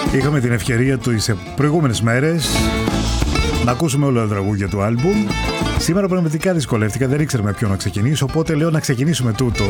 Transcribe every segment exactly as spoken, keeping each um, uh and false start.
Είχαμε την ευκαιρία τις προηγούμενες μέρες να ακούσουμε όλα τα τραγούδια του άλμπουμ. Σήμερα πραγματικά δυσκολεύτηκα, δεν ήξερα με ποιο να ξεκινήσω, οπότε λέω να ξεκινήσουμε τούτο.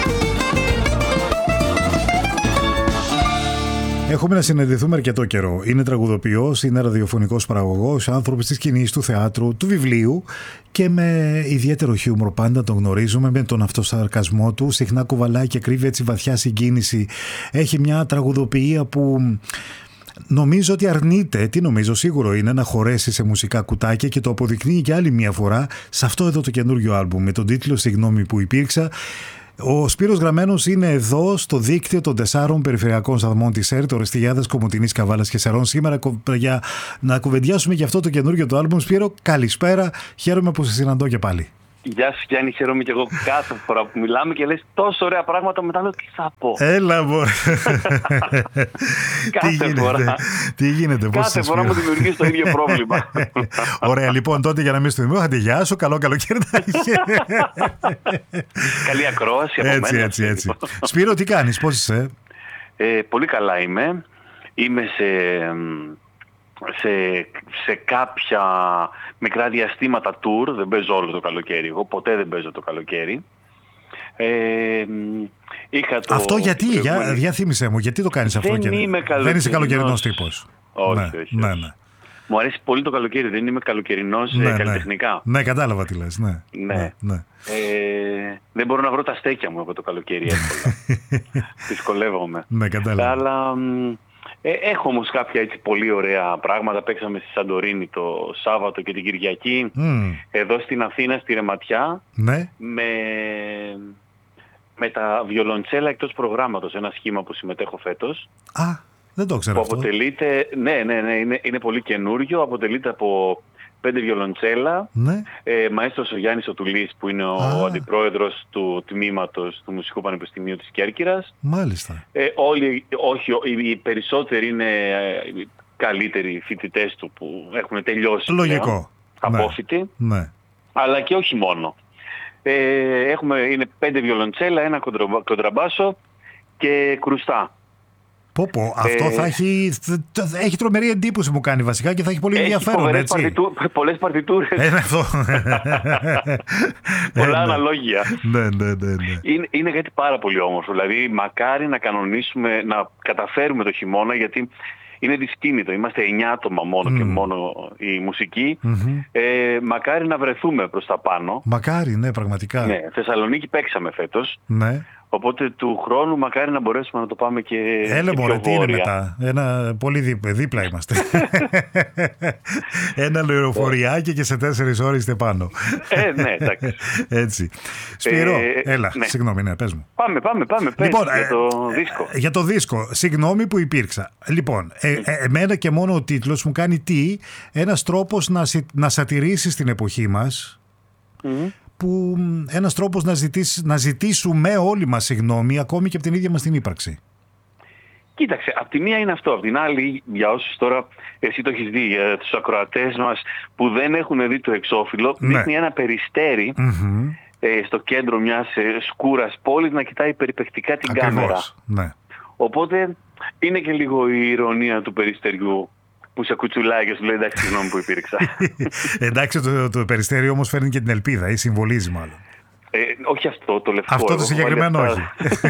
Έχουμε να συναντηθούμε αρκετό καιρό. Είναι τραγουδοποιός, είναι ραδιοφωνικός παραγωγός, άνθρωπος της σκηνής, του θεάτρου, του βιβλίου και με ιδιαίτερο χιούμορ πάντα τον γνωρίζουμε, με τον αυτοσαρκασμό του. Συχνά κουβαλάει και κρύβει έτσι βαθιά συγκίνηση. Έχει μια τραγουδοποιία που νομίζω ότι αρνείται, τι νομίζω, σίγουρο είναι να χωρέσει σε μουσικά κουτάκια και το αποδεικνύει και άλλη μια φορά σε αυτό εδώ το καινούριο άλμπουμ με τον τίτλο «Συγγνώμη που υπήρξα». Ο Σπύρος Γραμμένος είναι εδώ στο δίκτυο των τεσσάρων περιφερειακών σταθμών της ΕΡΤ, Ορεστιάδας, Κομοτηνής, Καβάλας και Σερών. Σήμερα για να κουβεντιάσουμε για αυτό το καινούργιο το άλμπουμ. Σπύρο, καλησπέρα. Χαίρομαι που σε συναντώ και πάλι. Γεια σου Γιάννη, χαίρομαι και εγώ κάθε φορά που μιλάμε και λες τόσο ωραία πράγματα, μετά λέω τι θα πω. Έλα μωρέ. Κάθε τι γίνεται, φορά. Τι γίνεται, πώς κάθε φορά μου δημιουργείς το ίδιο πρόβλημα. Ωραία, λοιπόν, τότε για να μην στο δημιουργώ, άντε γεια σου, καλό καλοκαίρι. Καλή ακρόαση από έτσι, μένα. Έτσι, έτσι. Σπύρο, τι κάνεις, πώς είσαι? Ε, πολύ καλά είμαι. Είμαι σε... Σε, σε κάποια μικρά διαστήματα tour, δεν παίζω όλο το καλοκαίρι, εγώ ποτέ δεν παίζω το καλοκαίρι. Ε, είχα το αυτό γιατί, προηγούμενη... για, διαθύμισέ μου, γιατί το κάνεις αυτό? Δεν, και... είμαι δεν είσαι καλοκαιρινός τύπος. Όχι, ναι, όχι, ναι, όχι. ναι. Μου αρέσει πολύ το καλοκαίρι, δεν είμαι καλοκαιρινός ναι, καλλιτεχνικά. Ναι. ναι, κατάλαβα τι λες, ναι. ναι. ναι, ναι. Ε, δεν μπορώ να βρω τα στέκια μου από το καλοκαίρι εύκολα. Δυσκολεύομαι. Ναι, κατάλαβα. Αλλά... Ε, έχω όμως κάποια έτσι πολύ ωραία πράγματα. Παίξαμε στη Σαντορίνη το Σάββατο και την Κυριακή. Mm. Εδώ στην Αθήνα, στη Ρεματιά. Ναι. Με, με τα βιολοντσέλα εκτός προγράμματος. Ένα σχήμα που συμμετέχω φέτος. Α, δεν το ξέρω που αυτό. Αποτελείται, ναι, ναι, ναι, είναι, είναι πολύ καινούριο. Αποτελείται από πέντε βιολοντσέλα. Ναι. Ε, μαέστρος ο Γιάννης ο Τουλής, που είναι ο, ο αντιπρόεδρος του τμήματος του Μουσικού Πανεπιστημίου της Κέρκυρας. Μάλιστα. Ε, όλοι, όχι, οι περισσότεροι είναι οι καλύτεροι φοιτητές του που έχουν τελειώσει. Λογικό. Απόφοιτοι. Ναι. Αλλά και όχι μόνο. Ε, έχουμε, είναι πέντε βιολοντσέλα, ένα κοντραμπάσο και κρουστά. Πω πω, αυτό ε, θα έχει, έχει τρομερή εντύπωση, μου κάνει βασικά, και θα έχει πολύ έχει ενδιαφέρον, έτσι. Παρτιτού, πολλές παρτιτούρες. Είναι αυτό. Πολλά αναλόγια. Ναι, ναι, ναι, ναι. Είναι, είναι κάτι πάρα πολύ όμορφο. Δηλαδή, μακάρι να κανονίσουμε, να καταφέρουμε το χειμώνα, γιατί είναι δυσκίνητο. Είμαστε εννιά άτομα μόνο mm. και μόνο η μουσική. Mm-hmm. Ε, μακάρι να βρεθούμε προς τα πάνω. Μακάρι, ναι, πραγματικά. Ναι, Θεσσαλονίκη παίξαμε φέτος. Ναι. Οπότε του χρόνου μακάρι να μπορέσουμε να το πάμε και, Έλα, και πιο μωρέ, τι είναι βόρεια. μετά. Ένα, πολύ δίπλα, δίπλα είμαστε. Ένα λεωφοριάκι και σε τέσσερις ώρες είστε πάνω. Ε, ναι, εντάξει. Έτσι. Σπύρο, ε, έλα, ναι. συγγνώμη, ναι, πες μου. Πάμε, πάμε, πάμε. Πες, λοιπόν, για το δίσκο. Ε, για το δίσκο, συγγνώμη που υπήρξα. Λοιπόν, ε, ε, εμένα και μόνο ο τίτλος μου κάνει τι, ένας τρόπος να, να σατηρήσεις την εποχή μας, mm-hmm. που ένας τρόπος να, ζητήσει, να ζητήσουμε όλοι μας συγγνώμη, ακόμη και από την ίδια μας την ύπαρξη. Κοίταξε, απ' τη μία είναι αυτό, απ' την άλλη, για όσους τώρα εσύ το έχεις δει, για τους ακροατές μας που δεν έχουν δει το εξώφυλλο, ναι. δείχνει ένα περιστέρι mm-hmm. ε, στο κέντρο μιας ε, σκούρας πόλης να κοιτάει περιπεκτικά την Ακριβώς, κάμερα. Ναι. Οπότε είναι και λίγο η ηρωνία του περιστεριού που σε κουτσουλάει και σου λέει εντάξει, συγγνώμη που υπήρξα. Εντάξει, το, το περιστέρι όμως φέρνει και την ελπίδα ή συμβολίζει μάλλον. Ε, όχι αυτό, το λευκό. Αυτό το συγκεκριμένο όχι.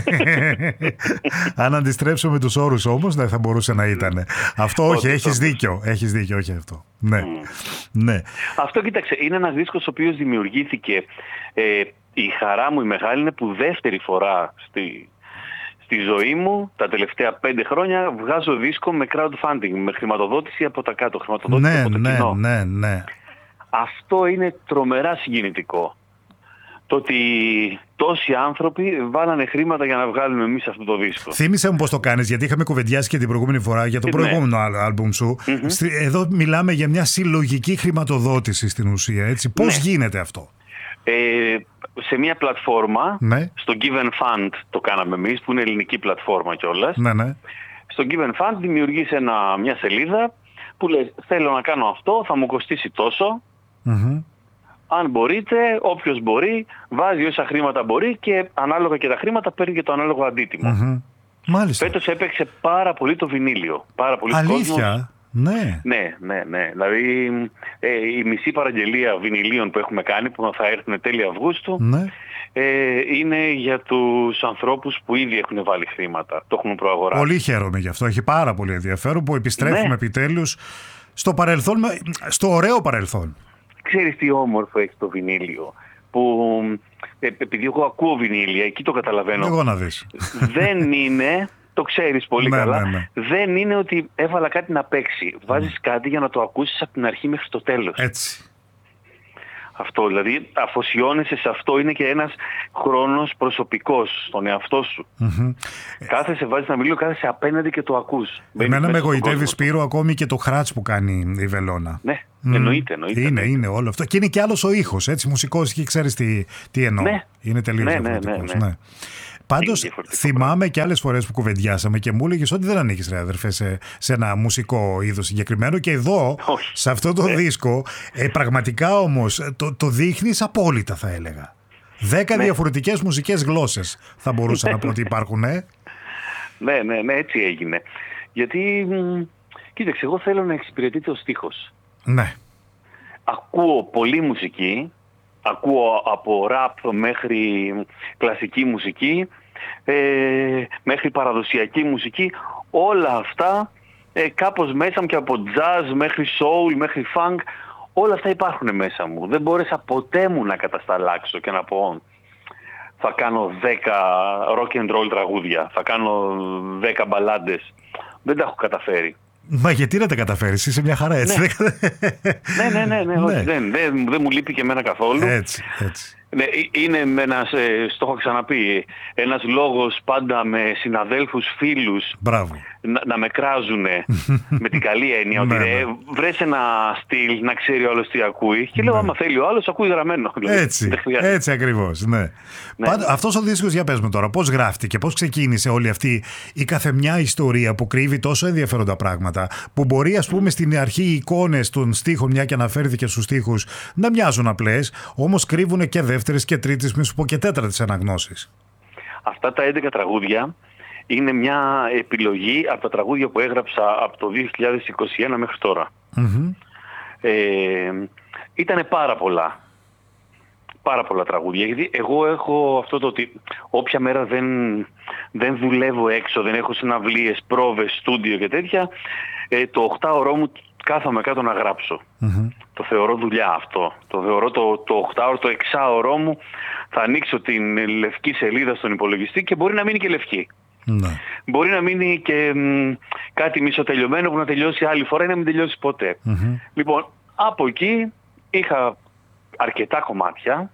Αν αντιστρέψουμε τους όρους όμως, δεν θα μπορούσε να ήταν. Αυτό όχι, όχι έχεις δίκιο. Έχεις δίκιο, όχι αυτό. Ναι. Mm. ναι. Αυτό, κοίταξε, είναι ένας δίσκος ο οποίος δημιουργήθηκε. Ε, η χαρά μου η μεγάλη είναι που δεύτερη φορά στη, στη ζωή μου, τα τελευταία πέντε χρόνια, βγάζω δίσκο με crowdfunding, με χρηματοδότηση από τα κάτω, χρηματοδότηση ναι, από το ναι, κοινό. Ναι, ναι. Αυτό είναι τρομερά συγκινητικό. Το ότι τόσοι άνθρωποι βάλανε χρήματα για να βγάλουμε εμείς αυτό το δίσκο. Θύμισε μου πώς το κάνεις, γιατί είχαμε κουβεντιάσει και την προηγούμενη φορά για το ναι. προηγούμενο άλμπουμ σου. Mm-hmm. Εδώ μιλάμε για μια συλλογική χρηματοδότηση στην ουσία, έτσι. Πώς ναι. γίνεται αυτό? Ε, σε μια πλατφόρμα, ναι. στο Give and Fund το κάναμε εμείς, που είναι ελληνική πλατφόρμα κιόλας. Ναι, ναι. Στο Give and Fund δημιουργείς ένα, μια σελίδα που λέει θέλω να κάνω αυτό, θα μου κοστίσει τόσο. Mm-hmm. Αν μπορείτε, όποιος μπορεί, βάζει όσα χρήματα μπορεί και ανάλογα και τα χρήματα παίρνει και το ανάλογο αντίτιμο. Mm-hmm. Μάλιστα. Φέτος έπαιξε πάρα πολύ το βινίλιο. Πάρα πολύ Αλήθεια. κόσμος. Ναι. Ναι, ναι, ναι. Δηλαδή ε, η μισή παραγγελία βινιλίων που έχουμε κάνει, που θα έρθουν τέλη Αυγούστου, Ναι. ε, είναι για τους ανθρώπους που ήδη έχουν βάλει χρήματα. Το έχουν προαγοράσει. Πολύ χαίρομαι γι' αυτό. Έχει πάρα πολύ ενδιαφέρον που επιστρέφουμε Ναι. επιτέλους στο παρελθόν, στο ωραίο παρελθόν. Ξέρεις τι όμορφο έχει το βινίλιο, που ε, επειδή εγώ ακούω βινίλια, εκεί το καταλαβαίνω. Εγώ να δεις. Δεν είναι, το ξέρεις πολύ Ναι, καλά, ναι, ναι. δεν είναι ότι έβαλα κάτι να παίξει. Βάζεις κάτι για να το ακούσεις από την αρχή μέχρι το τέλος. Έτσι. Αυτό, δηλαδή αφοσιώνεσαι σε αυτό, είναι και ένας χρόνος προσωπικός στον εαυτό σου. Mm-hmm. Κάθεσαι, βάζεις ένα βιβλίο, κάθεσαι απέναντι και το ακούς. Εμένα με εγωιτεύει, Σπύρο, ακόμη και το χράτς που κάνει η Βελώνα. Ναι, Mm. εννοείται, εννοείται. Είναι, εννοείται. είναι όλο αυτό. Και είναι και άλλος ο ήχος, έτσι, μουσικός, και ξέρεις τι, τι εννοώ. Ναι. Είναι τελείως Ναι, ναι, διαφορετικός. ναι, ναι. Ναι. Πάντως, διαφορετικό θυμάμαι και άλλες φορές που κουβεντιάσαμε και μου έλεγες ότι δεν ανήκεις, ρε αδερφέ, σε, σε ένα μουσικό είδος συγκεκριμένο. Και εδώ, Όχι. σε αυτό το Ναι. δίσκο, ε, πραγματικά όμως το, το δείχνεις απόλυτα, θα έλεγα. Δέκα Ναι. διαφορετικές μουσικές γλώσσες θα μπορούσα να πω ότι υπάρχουν, ε. Ναι, ναι, ναι, έτσι έγινε. Γιατί, μ, κοίταξε, εγώ θέλω να εξυπηρετείται ο στίχος. Ναι. Ακούω πολλή μουσική, ακούω από ραπ μέχρι κλασική μουσική, ε, μέχρι παραδοσιακή μουσική, όλα αυτά ε, κάπως μέσα μου, και από jazz μέχρι soul, μέχρι funk, όλα αυτά υπάρχουν μέσα μου. Δεν μπόρεσα ποτέ μου να κατασταλάξω και να πω θα κάνω δέκα rock and roll τραγούδια, θα κάνω δέκα μπαλάντες. Δεν τα έχω καταφέρει. Μα γιατί να τα καταφέρεις, είσαι μια χαρά, έτσι. Ναι. ναι, ναι, ναι, ναι, όχι, Ναι. δεν, δεν, δεν μου λείπει και εμένα καθόλου. Έτσι, έτσι. Ναι, είναι ένας, ε, στο έχω ξαναπεί, ένας λόγος πάντα με συναδέλφους, φίλους, Μπράβο. να, να με κράζουν με την καλή έννοια ότι Ναι, ρε, ναι. βρες ένα στυλ να ξέρει ο άλλος τι ακούει, και λέω Ναι. άμα θέλει ο άλλος ακούει γραμμένο. Δηλαδή, Έτσι, δεν χρειάζεται. έτσι ακριβώς, ναι. Ναι. Πάντως, αυτός ο δίσκος, για πες μου τώρα, πώς γράφτηκε, πώς ξεκίνησε όλη αυτή η καθεμιά ιστορία που κρύβει τόσο ενδιαφέροντα πράγματα, που μπορεί, ας πούμε, στην αρχή οι εικόνες των στίχων, μια και αναφέρθηκε στους στίχους, να μοιάζουν απλές, όμως κρύβουν και δεύτερες και τρίτες, μη σου πω και τέταρτες αναγνώσεις. Αυτά τα έντεκα τραγούδια είναι μια επιλογή από τα τραγούδια που έγραψα από το δύο χιλιάδες είκοσι ένα μέχρι τώρα. Mm-hmm. Ε, ήτανε πάρα πολλά. Πάρα πολλά τραγούδια. Γιατί εγώ έχω αυτό το ότι όποια μέρα δεν, δεν δουλεύω έξω, δεν έχω συναυλίες, πρόβες, στούντιο και τέτοια, ε, το οχτάωρό μου κάθομαι κάτω να γράψω. Mm-hmm. Το θεωρώ δουλειά αυτό. Το θεωρώ το, το οχτάωρο, το εξάωρό μου θα ανοίξω την λευκή σελίδα στον υπολογιστή και μπορεί να μείνει και λευκή. Ναι. Μπορεί να μείνει και μ, κάτι μισοτελειωμένο που να τελειώσει άλλη φορά ή να μην τελειώσει ποτέ. Mm-hmm. Λοιπόν, από εκεί είχα αρκετά κομμάτια.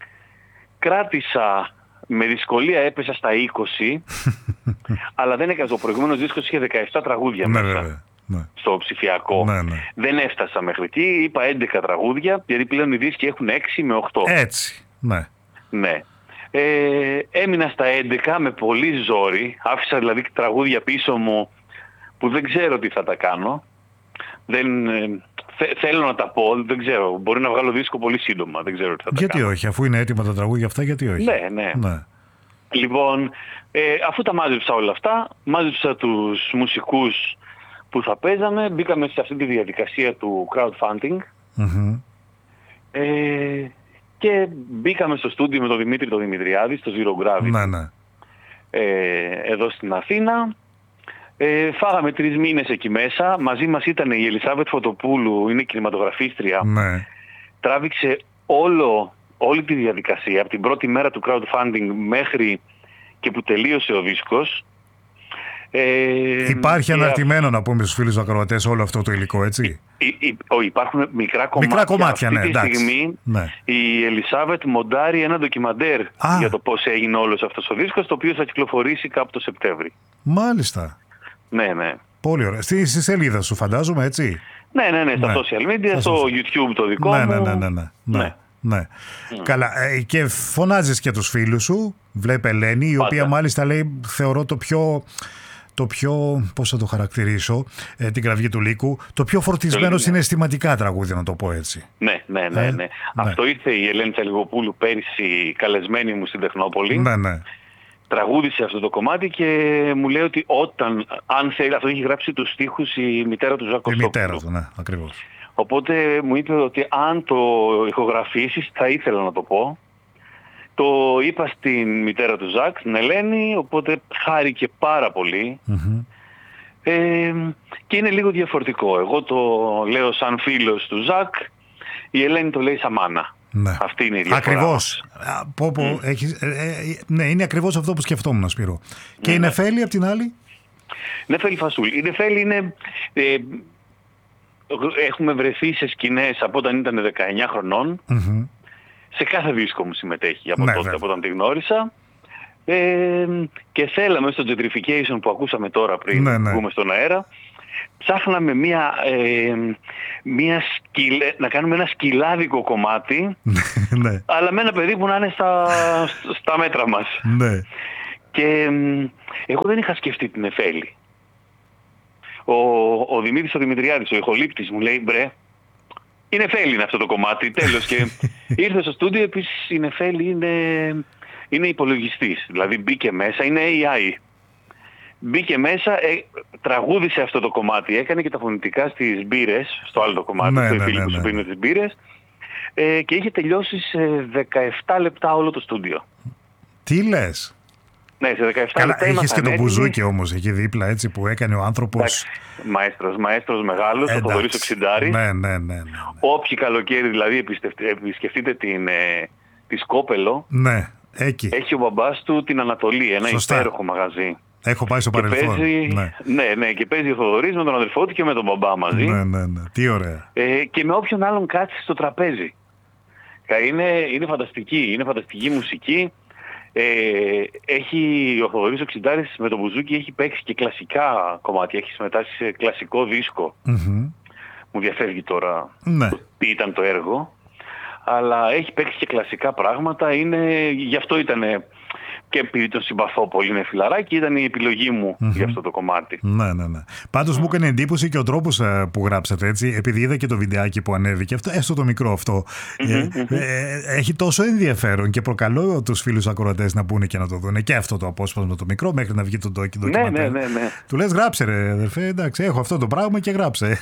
Κράτησα, με δυσκολία έπεσα στα είκοσι, αλλά δεν έκανα. Το προηγούμενο δίσκος είχε δεκαεπτά τραγούδια Ναι, μέσα. βέβαια. Ναι. Στο ψηφιακό. Ναι, ναι. Δεν έφτασα μέχρι εκεί, είπα έντεκα τραγούδια, γιατί πλέον οι δίσκοι έχουν έξι με οκτώ. Έτσι, ναι. Ναι. Ε, έμεινα στα έντεκα με πολύ ζόρι, άφησα δηλαδή τραγούδια πίσω μου που δεν ξέρω τι θα τα κάνω. Δεν, ε, θε, θέλω να τα πω, δεν ξέρω, μπορεί να βγάλω δίσκο πολύ σύντομα, δεν ξέρω τι θα τα Γιατί κάνω. όχι, αφού είναι έτοιμα τα τραγούδια αυτά, γιατί όχι. Ναι, ναι. Ναι. Λοιπόν, ε, αφού τα μάζεψα όλα αυτά, μάζεψα τους μουσικούς που θα παίζαμε, μπήκαμε σε αυτή τη διαδικασία του crowdfunding. Mm-hmm. Ε, και μπήκαμε στο στούντιο με τον Δημήτρη τον Δημητριάδη, στο Zero Gravity, Ναι, ναι. ε, εδώ στην Αθήνα. Ε, φάγαμε τρεις μήνες εκεί μέσα. Μαζί μας ήταν η Ελισάβετ Φωτοπούλου, είναι κινηματογραφίστρια. Ναι. Τράβηξε όλο, όλη τη διαδικασία, από την πρώτη μέρα του crowdfunding μέχρι και που τελείωσε ο δίσκος. Ε, Υπάρχει και αναρτημένο, να πούμε στους φίλους ακροατές, όλο αυτό το υλικό, έτσι. Υ- υ- ο, υπάρχουν μικρά κομμάτια. Μικρά κομμάτια, Αυτή ναι, τη εντάξει. στιγμή Ναι. η Ελισάβετ μοντάρει ένα ντοκιμαντέρ Α. για το πώς έγινε όλος αυτός ο δίσκος, το οποίο θα κυκλοφορήσει κάπου το Σεπτέμβρη. Μάλιστα. Ναι, ναι. Πολύ ωραία. Στη, στη σελίδα σου, φαντάζομαι, έτσι. Ναι, ναι, ναι, στα Ναι. social media, Στα στο social. YouTube το δικό Ναι, μου. ναι, ναι, ναι, ναι. ναι. Ναι. ναι. Καλά. Ε, και φωνάζεις και τους φίλους σου. Βλέπε Ελένη, η Πάντα. οποία μάλιστα λέει, θεωρώ το πιο... Το πιο, πώς θα το χαρακτηρίσω, ε, την κραυγή του Λύκου, το πιο φορτισμένο ναι. συναισθηματικά τραγούδι, να το πω έτσι. Ναι, ναι, ναι, Ε, ναι. Αυτό ήρθε η Ελένη Τσαλιγοπούλου πέρυσι καλεσμένη μου στην Τεχνόπολη. Ναι, ναι. τραγούδισε αυτό το κομμάτι και μου λέει ότι όταν, αν θέλει, αυτό έχει γράψει τους στίχους η μητέρα του Ζακ Κωστόπουλου. Η μητέρα του, ναι, ακριβώς. Οπότε μου είπε ότι αν το ηχογραφήσεις θα ήθελα να το πω. Το είπα στην μητέρα του Ζακ, την Ελένη, οπότε χάρηκε πάρα πολύ. Mm-hmm. Ε, και είναι λίγο διαφορετικό. Εγώ το λέω σαν φίλος του Ζακ, η Ελένη το λέει σαν μάνα. Ναι. Αυτή είναι η διαφορά. Ακριβώς. Πω, πω, mm. έχεις, ε, ε, ναι, είναι ακριβώς αυτό που σκεφτόμουν, Σπύρο. Mm. Και η Νεφέλη απ' την άλλη. Νεφέλη Φασούλη. Η Νεφέλη είναι... Ε, έχουμε βρεθεί σε σκηνές από όταν ήταν δεκαεννιά χρονών. Mm-hmm. Σε κάθε δίσκο μου συμμετέχει από ναι, τότε, βέβαια. από όταν τη γνώρισα. Ε, και θέλαμε στο Gentrification που ακούσαμε τώρα πριν ναι, ναι. βγούμε στον αέρα, ψάχναμε μια, ε, μια σκυλ, να κάνουμε ένα σκυλάδικο κομμάτι, ναι. αλλά με ένα παιδί που να είναι στα, στα μέτρα μας. Ναι. Και ε, εγώ δεν είχα σκεφτεί την Νεφέλη. Ο, ο Δημήτρης ο Δημητριάδης, ο ηχολήπτης, μου λέει μπρε, η Νεφέλη είναι αυτό το κομμάτι, τέλος. Και ήρθε στο στούντιο, επίσης η Νεφέλη είναι, είναι υπολογιστής, δηλαδή μπήκε μέσα, είναι έι άι. Μπήκε μέσα, ε, τραγούδισε αυτό το κομμάτι, έκανε και τα φωνητικά στις μπύρες, στο άλλο το κομμάτι, ναι, στο ναι, φίλο ναι, που ναι. σου πίνει τις μπύρες, ε, και είχε τελειώσει σε δεκαεπτά λεπτά όλο το στούντιο. Τι λες? Ναι, σε δεκαεπτά Καλά, λεπτά είχες και τον έτοιμοι. Μπουζούκι όμως εκεί δίπλα, έτσι, που έκανε ο άνθρωπος. Εντάξει, μαέστρος, μαέστρος μεγάλος, ο Θοδωρής Οξυντάρης. Ναι, ναι, ναι, ναι, ναι. Όποιοι καλοκαίρι δηλαδή επισκεφτείτε την, ε, τη Σκόπελο, ναι, εκεί. έχει ο μπαμπάς του την Ανατολή, ένα Σωστά. υπέροχο μαγαζί. Έχω πάει στο και παρελθόν. παίζει, ναι. ναι, ναι, και παίζει ο Θοδωρής με τον αδερφό του και με τον μπαμπά μαζί. Ναι, ναι, ναι. Τι ωραία. Ε, και με όποιον άλλον κάτσει στο τραπέζι. Είναι, είναι φανταστική, είναι φανταστική μουσική. Ε, έχει ο Θοδωρής Οξυντάρης με τον Μπουζούκι έχει παίξει και κλασικά κομμάτια, έχει συμμετάσχει σε κλασικό δίσκο. Mm-hmm. Μου διαφεύγει τώρα ναι. τι ήταν το έργο, αλλά έχει παίξει και κλασικά πράγματα, είναι, γι' αυτό ήταν και επειδή τον συμπαθώ πολύ, είναι φιλαράκι, ήταν η επιλογή μου mm-hmm. για αυτό το κομμάτι. Ναι, ναι, ναι. Πάντως mm. μου έκανε εντύπωση και ο τρόπος που γράψατε, έτσι, επειδή είδα και το βιντεάκι που ανέβηκε, αυτό, έστω το μικρό αυτό, mm-hmm, ε, mm-hmm. Ε, έχει τόσο ενδιαφέρον και προκαλώ τους φίλους ακροατές να πούνε και να το δουν και αυτό το απόσπασμα το μικρό μέχρι να βγει το ντοκιμαντέρ. Ναι, ναι, ναι, ναι. Του λες γράψε ρε αδερφέ, εντάξει, έχω αυτό το πράγμα και γράψε.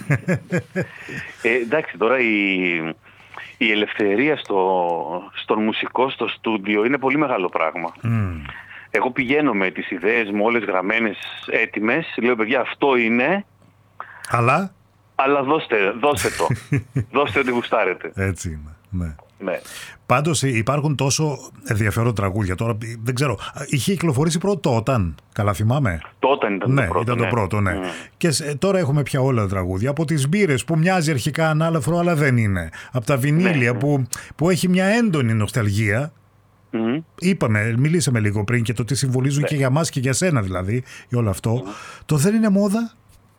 Ε, εντάξει, τώρα η... Η ελευθερία στο, στον μουσικό, στο στούντιο είναι πολύ μεγάλο πράγμα. Mm. Εγώ πηγαίνω με τις ιδέες μου όλες γραμμένες έτοιμες. Λέω παιδιά αυτό είναι. Αλλά. Αλλά δώστε, δώστε το. Δώστε ό,τι γουστάρετε. Έτσι είναι. Ναι. Ναι. Πάντως υπάρχουν τόσο ενδιαφέρον τραγούδια. Τώρα δεν ξέρω. Είχε κυκλοφορήσει πρώτο όταν. Καλά θυμάμαι. Τότε ήταν ναι, το πρώτο. Ήταν ναι. το πρώτο, ναι. Mm. Και τώρα έχουμε πια όλα τα τραγούδια. Από τις μπύρες που μοιάζει αρχικά ανάλαφρο, αλλά δεν είναι. Από τα βινίλια ναι. που, που έχει μια έντονη νοσταλγία. Mm. Είπαμε, μιλήσαμε λίγο πριν και το τι συμβολίζουν ναι. και για μας και για σένα δηλαδή. Για όλο αυτό. Mm. Το δεν είναι μόδα.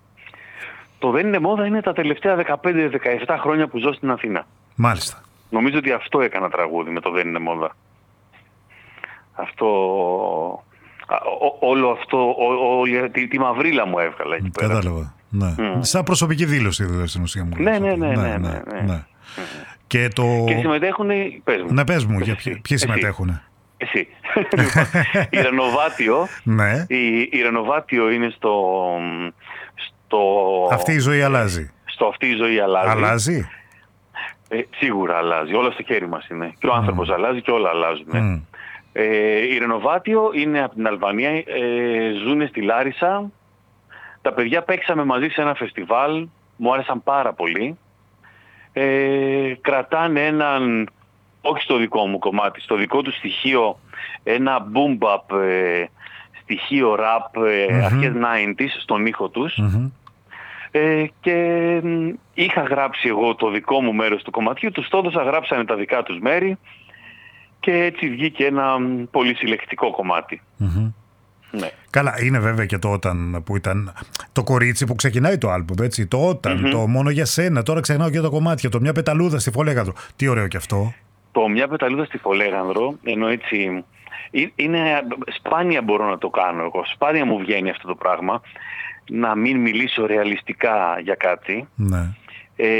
Το δεν είναι μόδα είναι τα τελευταία δεκαπέντε δεκαεπτά χρόνια που ζω στην Αθήνα. Μάλιστα. Νομίζω ότι αυτό έκανα τραγούδι με το δεν είναι μόδα. Αυτό... Ό, όλο αυτό, ό, όλη τη, τη μαυρίλα μου έβγαλα εκεί πέρα. Κατάλαβα. Ναι. Mm. Σαν προσωπική δήλωση δηλαδή στην ουσία μου. Ναι, ναι, ναι, ναι, ναι, ναι, ναι. ναι. Mm. Και, το... και συμμετέχουν, πες μου. Ναι, πες μου, για εσύ, ποιοι συμμετέχουν. Εσύ. η Ρενοβάτιο, ναι. η, η Ρενοβάτιο είναι στο, στο... Αυτή η ζωή αλλάζει. Στο αυτή η ζωή αλλάζει. Αλλάζει. Ε, σίγουρα αλλάζει. Όλα στο χέρι μας είναι. Και ο άνθρωπος mm. αλλάζει και όλα αλλάζουν. Mm. Ε, η Ρενοβάτιο είναι από την Αλβανία, ε, ζουνε στη Λάρισα. Τα παιδιά παίξαμε μαζί σε ένα φεστιβάλ, μου άρεσαν πάρα πολύ. Ε, κρατάνε έναν, όχι στο δικό μου κομμάτι, στο δικό του στοιχείο, ένα boom bap ε, στοιχείο rap ε, mm-hmm. αρχές ενενήντα στον ήχο τους. Mm-hmm. Ε, και ε, είχα γράψει εγώ το δικό μου μέρος του κομματιού, τους το έδωσα, γράψανε τα δικά τους μέρη. Και έτσι βγήκε ένα πολύ συλλεκτικό κομμάτι. Mm-hmm. Ναι. Καλά, είναι βέβαια και το όταν που ήταν το κορίτσι που ξεκινάει το άλμπουμ, έτσι. Το όταν, mm-hmm. το μόνο για σένα. Τώρα ξεχνάω και τα κομμάτια. Το μια πεταλούδα στη Φολέγανδρο. Τι ωραίο κι αυτό. Το μια πεταλούδα στη Φολέγανδρο, ενώ έτσι. Είναι, σπάνια μπορώ να το κάνω εγώ. Σπάνια μου βγαίνει αυτό το πράγμα. Να μην μιλήσω ρεαλιστικά για κάτι. Ναι. Ε,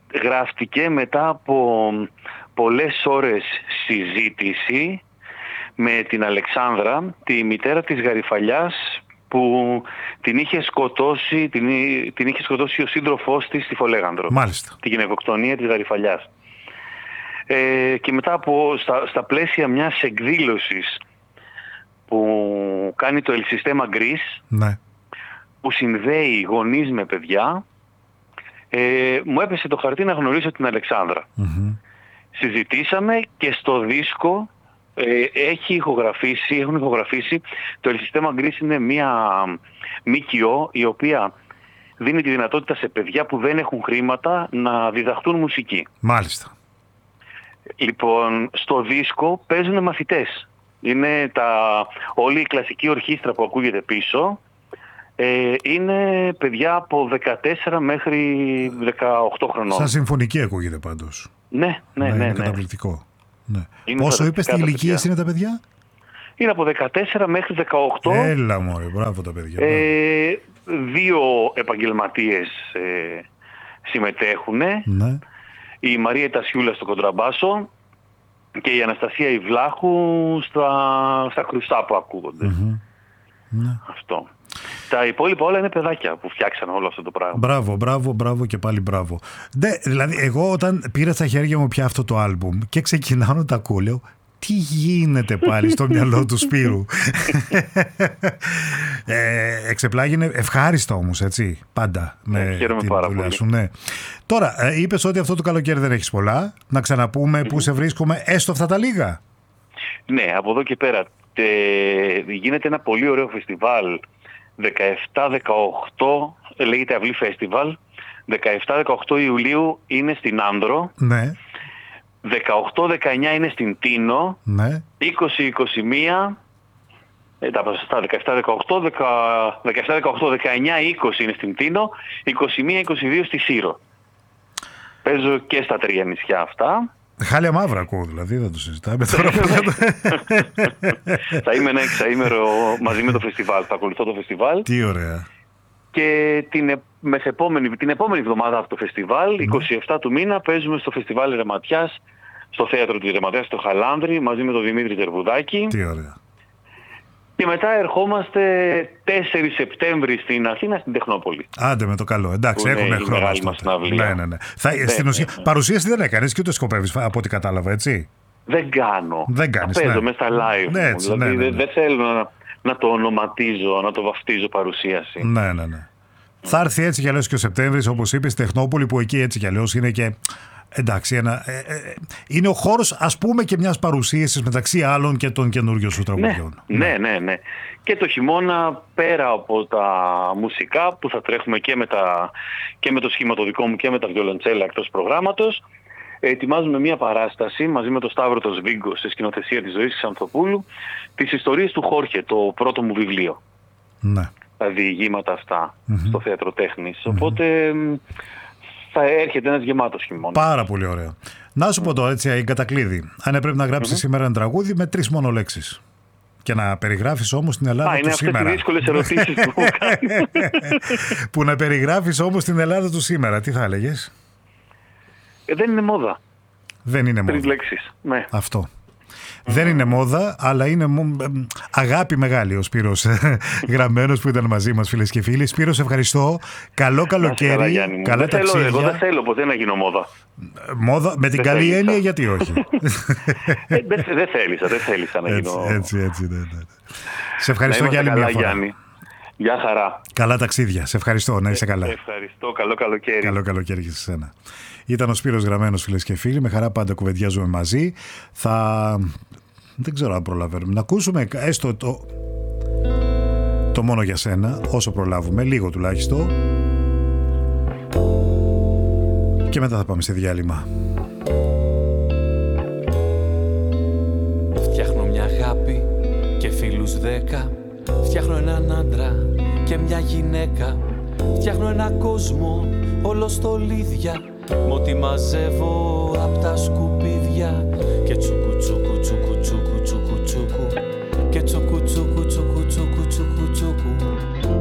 γράφτηκε μετά από πολλές ώρες συζήτηση με την Αλεξάνδρα, τη μητέρα της Γαριφαλιάς, που την είχε σκοτώσει, την, την είχε σκοτώσει ο σύντροφός της στη Φολέγανδρο. Μάλιστα. Τη γυναικοκτονία της Γαριφαλιάς. Ε, και μετά από, στα, στα πλαίσια μιας εκδήλωσης που κάνει το El Sistema Gris, ναι. που συνδέει γονείς με παιδιά, ε, μου έπεσε το χαρτί να γνωρίσω την Αλεξάνδρα. Mm-hmm. Συζητήσαμε και στο δίσκο ε, έχει ηχογραφήσει, έχουν ηχογραφήσει. Το El Sistema Gris είναι μια ΜΚΟ η οποία δίνει τη δυνατότητα σε παιδιά που δεν έχουν χρήματα να διδαχτούν μουσική. Μάλιστα. Λοιπόν, στο δίσκο παίζουν μαθητές. Είναι τα, όλη η κλασική ορχήστρα που ακούγεται πίσω. Ε, είναι παιδιά από δεκατέσσερα μέχρι δεκαοκτώ χρονών. Σαν συμφωνική ακούγεται πάντως. Ναι, ναι, ναι. ναι, ναι, είναι ναι. καταπληκτικό. Ναι. Είναι Πόσο είπες τι ηλικία είναι τα παιδιά? Είναι από δεκατέσσερα μέχρι δεκαοκτώ. Έλα μωρέ, μπράβο τα παιδιά. Ε, δύο επαγγελματίες ε, συμμετέχουν. Ναι. Η Μαρία Τασιούλα στο κοντραμπάσο και η Αναστασία Ιβλάχου στα, στα κρουστά που ακούγονται. Mm-hmm. Ναι. Αυτό. Τα υπόλοιπα όλα είναι παιδάκια που φτιάξαν όλο αυτό το πράγμα. Μπράβο, μπράβο, μπράβο και πάλι μπράβο. Ναι, δηλαδή εγώ όταν πήρα στα χέρια μου πια αυτό το άλμπουμ και ξεκινάω να τα ακούω, λέω, τι γίνεται πάλι στο μυαλό του Σπύρου. ε, εξεπλάγινε ευχάριστα όμως, έτσι, πάντα με ε, την πάρα δουλειά πολύ. σου. Ναι. Τώρα, ε, είπες ότι αυτό το καλοκαίρι δεν έχεις πολλά. Να ξαναπούμε mm-hmm. πού σε βρίσκουμε, έστω αυτά τα λίγα. Ναι, από εδώ και πέρα τε, γίνεται ένα πολύ ωραίο φεστιβάλ δεκαεπτά δεκαοκτώ, λέγεται Αυλή Φεστιβάλ. δεκαεπτά δεκαοκτώ Ιουλίου είναι στην Άνδρο. Ναι. δεκαοκτώ δεκαεννιά είναι στην Τίνο. Ναι. είκοσι είκοσι ένα ε, τα ποσοστά δεκαεπτά δεκαοκτώ, δεκαεπτά δεκαοκτώ, δεκαεννιά είκοσι είναι στην Τίνο, είκοσι ένα είκοσι δύο στη Σύρο. Παίζω και στα τρία νησιά αυτά. Χάλια μαύρα ακούω, δηλαδή, δεν το συζητάμε τώρα. Θα είμαι ένα εξαήμερο μαζί με το φεστιβάλ, θα ακολουθώ το φεστιβάλ. Τι ωραία. Και την, μεθεπόμενη, την επόμενη εβδομάδα από το φεστιβάλ, mm. εικοστή εβδόμη του μήνα, παίζουμε στο φεστιβάλ Ρεματιάς, στο θέατρο της Ρεματιάς, στο Χαλάνδρι, μαζί με τον Δημήτρη Τερβουδάκη. Τι ωραία. Και μετά ερχόμαστε τέσσερις Σεπτέμβρη στην Αθήνα, στην Τεχνόπολη. Άντε με το καλό. Εντάξει, έχουμε χρόνο. Ναι, ναι, ναι. Θα, ναι, στην ουσία, ναι. Παρουσίαση δεν έκανες και ούτε σκοπεύεις, από ό,τι κατάλαβα, έτσι. Δεν κάνω. Δεν κάνεις. Παίζω ναι. μες στα live. Ναι, έτσι, δηλαδή ναι, ναι, ναι. δεν θέλω να, να το ονοματίζω, να το βαφτίζω παρουσίαση. Ναι, ναι, ναι. Mm. Θα έρθει έτσι κι αλλιώς και ο Σεπτέμβρης, όπως είπες, Τεχνόπολη, που εκεί έτσι κι αλλιώς είναι και. Εντάξει, ένα, ε, ε, είναι ο χώρος, ας πούμε, και μιας παρουσίασης μεταξύ άλλων και των καινούριων σου τραγουδιών. Ναι, ναι, ναι, ναι. Και το χειμώνα, πέρα από τα μουσικά που θα τρέχουμε και με, τα, και με το σχηματοδικό μου και με τα βιολοντσέλα εκτός προγράμματος, ετοιμάζουμε μια παράσταση μαζί με τον Σταύρο το Σβίγκο σε σκηνοθεσία της Ζωής Ξανθοπούλου, τις ιστορίες του Χόρχε, το πρώτο μου βιβλίο. Ναι. Τα διηγήματα αυτά mm-hmm. στο Θέατρο Τέχνης. Mm-hmm. Οπότε θα έρχεται ένας γεμάτος χειμώνας. Πάρα πολύ ωραίο. Να σου πω τώρα έτσι, η κατακλείδη. Αν έπρεπε να γράψεις mm-hmm. σήμερα ένα τραγούδι με τρεις μόνο λέξεις. Και να περιγράφεις όμως την Ελλάδα Α, του σήμερα. Α, είναι αυτές οι δύσκολες ερωτήσεις που μου κάνεις. Που να περιγράφεις όμως την Ελλάδα του σήμερα. Τι θα έλεγες? Ε, δεν είναι μόδα. Δεν είναι μόδα. Τρεις λέξεις. Ναι. Αυτό. Δεν είναι μόδα, αλλά είναι αγάπη μεγάλη ο Σπύρος Γραμμένος που ήταν μαζί μας, φίλες και φίλοι. Σπύρο, σε ευχαριστώ. Καλό καλοκαίρι. Καλά, καλά δεν ταξίδια. Θέλω, εγώ δεν θέλω ποτέ να γίνω μόδα. Μόδα, με την δεν καλή θέλησα. Έννοια, γιατί όχι. ε, δεν δε θέλησα, δεν θέλησα να έτσι, γίνω... Έτσι, έτσι, ναι, ναι. Σε ευχαριστώ για άλλη καλά, μια φορά. Γιάννη. Γεια χαρά. Καλά ταξίδια. Σε ευχαριστώ. Να είσαι ε, καλά. Ευχαριστώ. Καλό καλοκαίρι. Καλό καλοκαίρι και σε σένα. Ήταν ο Σπύρος Γραμμένος, φίλες και φίλοι. Με χαρά πάντα κουβεντιάζουμε μαζί. Θα... Δεν ξέρω αν προλαβαίνουμε να ακούσουμε έστω το... το μόνο για σένα, όσο προλάβουμε, λίγο τουλάχιστον. Και μετά θα πάμε σε διάλειμμα. Φτιάχνω μια αγάπη και φίλους δέκα. Φτιάχνω έναν άντρα και μια γυναίκα. Φτιάχνω έναν κόσμο όλο στολίδια. Μ' ό,τι μαζεύω απ' τα σκουπίδια. Και τσούκου τσούκου τσούκου τσούκου τσούκου τσούκου.